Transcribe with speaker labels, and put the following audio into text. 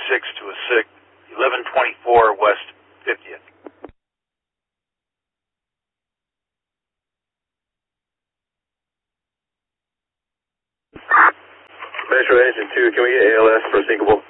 Speaker 1: to a 6, 1124 West 50th.
Speaker 2: Metro Engine 2, can we get ALS for syncable?